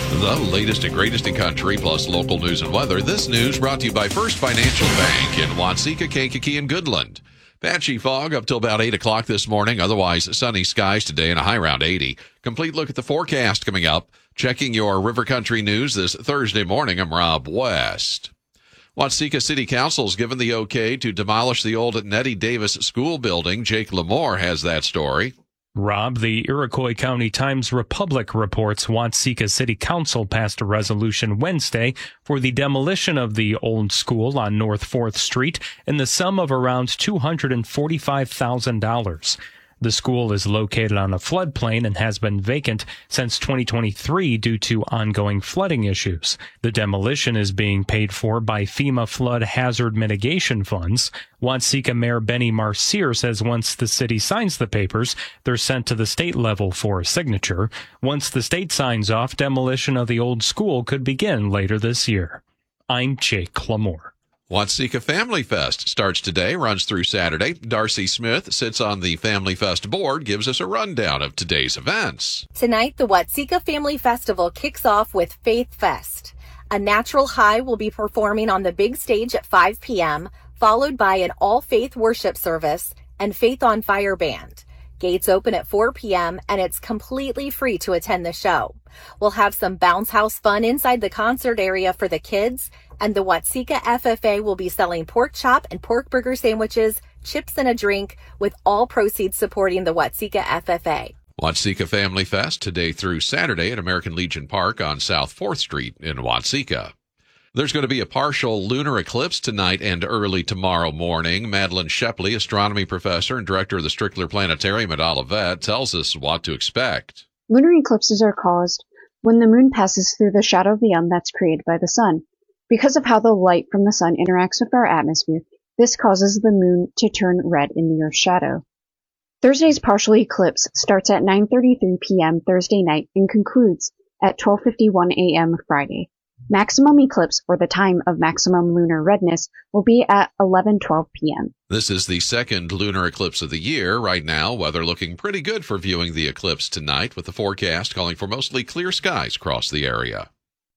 The latest and greatest in country, plus local news and weather. This news brought to you by First Financial Bank in Watseka, Kankakee, and Goodland. Patchy fog up till about 8 o'clock this morning. Otherwise, sunny skies today and a high around 80. Complete look at the forecast coming up. Checking your River Country news this Thursday morning. I'm Rob West. Watseka City Council's given the okay to demolish the old Nettie Davis School building. Jake Lamore has that story. Rob, the Iroquois County Times-Republic reports Watseka City Council passed a resolution Wednesday for the demolition of the old school on North 4th Street in the sum of around $245,000. The school is located on a floodplain and has been vacant since 2023 due to ongoing flooding issues. The demolition is being paid for by FEMA flood hazard mitigation funds. Watseka Mayor Benny Marcier says once the city signs the papers, they're sent to the state level for a signature. Once the state signs off, demolition of the old school could begin later this year. I'm Jake Lamore. Watseka Family Fest starts today, runs through Saturday. Darcy Smith sits on the Family Fest board, gives us a rundown of today's events. Tonight, the Watseka Family Festival kicks off with Faith Fest. A Natural High will be performing on the big stage at 5 p.m., followed by an all-faith worship service and Faith on Fire band. Gates open at 4 p.m., and it's completely free to attend the show. We'll have some bounce house fun inside the concert area for the kids, and the Watseka FFA will be selling pork chop and pork burger sandwiches, chips, and a drink, with all proceeds supporting the Watseka FFA. Watseka Family Fest today through Saturday at American Legion Park on South 4th Street in Watseka. There's going to be a partial lunar eclipse tonight and early tomorrow morning. Madeline Shepley, astronomy professor and director of the Strickler Planetarium at Olivet, tells us what to expect. Lunar eclipses are caused when the moon passes through the shadow beyond that's created by the sun. Because of how the light from the sun interacts with our atmosphere, this causes the moon to turn red in the Earth's shadow. Thursday's partial eclipse starts at 9:33 p.m. Thursday night and concludes at 12:51 a.m. Friday. Maximum eclipse, or the time of maximum lunar redness, will be at 11:12 p.m. This is the second lunar eclipse of the year. Right now, weather looking pretty good for viewing the eclipse tonight, with the forecast calling for mostly clear skies across the area.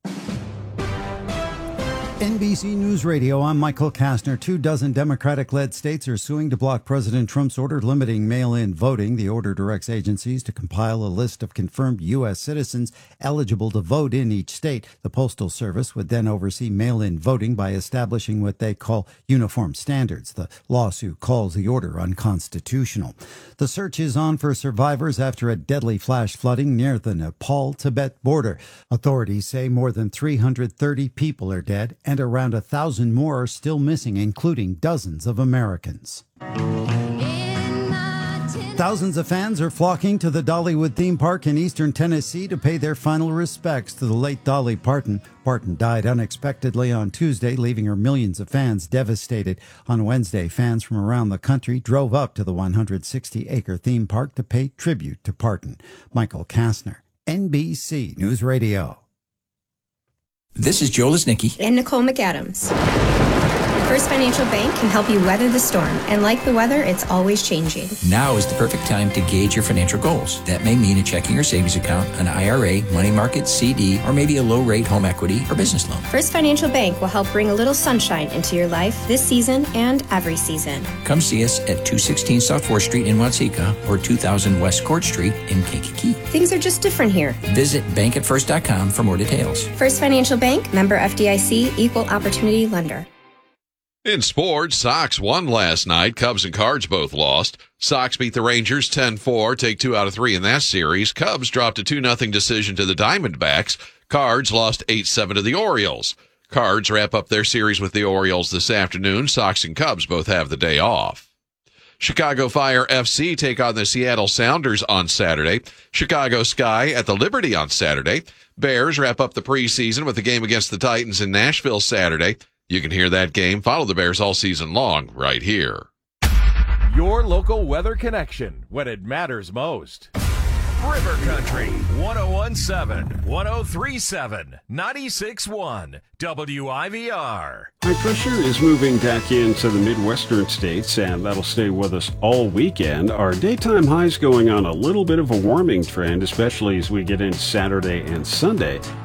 NBC News Radio, I'm Michael Kastner. 24 Democratic-led states are suing to block President Trump's order limiting mail-in voting. The order directs agencies to compile a list of confirmed U.S. citizens eligible to vote in each state. The Postal Service would then oversee mail-in voting by establishing what they call uniform standards. The lawsuit calls the order unconstitutional. The search is on for survivors after a deadly flash flooding near the Nepal-Tibet border. Authorities say more than 330 people are dead and around 1,000 more are still missing, including dozens of Americans. Thousands of fans are flocking to the Dollywood theme park in eastern Tennessee to pay their final respects to the late Dolly Parton. Parton died unexpectedly on Tuesday, leaving her millions of fans devastated. On Wednesday, fans from around the country drove up to the 160-acre theme park to pay tribute to Parton. Michael Kastner, NBC News Radio. This is Joe Lesnicki and Nicole McAdams. First Financial Bank can help you weather the storm, and like the weather, it's always changing. Now is the perfect time to gauge your financial goals. That may mean a checking or savings account, an IRA, money market, CD, or maybe a low-rate home equity or business loan. First Financial Bank will help bring a little sunshine into your life this season and every season. Come see us at 216 South 4th Street in Watseka or 2000 West Court Street in Kankakee. Things are just different here. Visit bankatfirst.com for more details. First Financial Bank, member FDIC, equal opportunity lender. In sports, Sox won last night. Cubs and Cards both lost. Sox beat the Rangers 10-4, take 2 out of 3 in that series. Cubs dropped a 2-0 decision to the Diamondbacks. Cards lost 8-7 to the Orioles. Cards wrap up their series with the Orioles this afternoon. Sox and Cubs both have the day off. Chicago Fire FC take on the Seattle Sounders on Saturday. Chicago Sky at the Liberty on Saturday. Bears wrap up the preseason with the game against the Titans in Nashville Saturday. You can hear that game. Follow the Bears all season long right here. Your local weather connection when it matters most. River Country, 101.7, 103.7, 96.1, WIVR. High pressure is moving back into the Midwestern states, and that'll stay with us all weekend. Our daytime highs going on a little bit of a warming trend, especially as we get into Saturday and Sunday.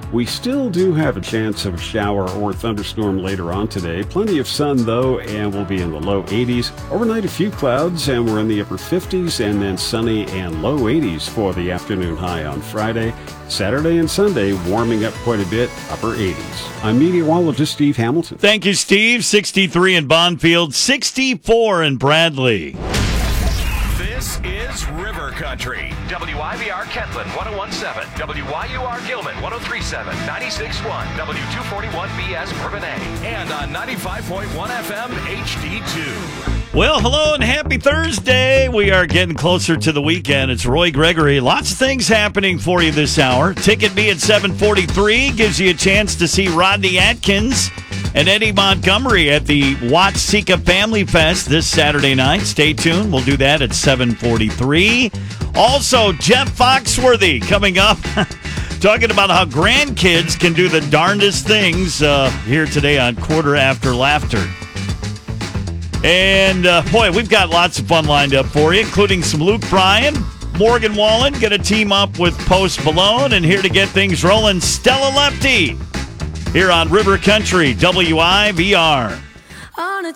We still do have a chance of a shower or thunderstorm later on today. Plenty of sun, though, and we'll be in the low 80s. Overnight, a few clouds, and we're in the upper 50s, and then sunny and low 80s for the afternoon high on Friday. Saturday and Sunday, warming up quite a bit, upper 80s. I'm meteorologist Steve Hamilton. Thank you, Steve. 63 in Bonfield, 64 in Bradley. This is River Country. WIVR Kentland 101.7, WYUR Gilman 103.7, 96.1, W241BS Bourbonnais, and on 95.1 FM HD2. Well, hello and happy Thursday. We are getting closer to the weekend. It's Roy Gregory. Lots of things happening for you this hour. Ticket Me at 7:43 gives you a chance to see Rodney Atkins and Eddie Montgomery at the Watsika Family Fest this Saturday night. Stay tuned. We'll do that at 7:43. Also, Jeff Foxworthy coming up, talking about how grandkids can do the darndest things here today on Quarter After Laughter. And, boy, we've got lots of fun lined up for you, including some Luke Bryan, Morgan Wallen, going to team up with Post Malone, and here to get things rolling, Stella Lefty, here on River Country, WIVR.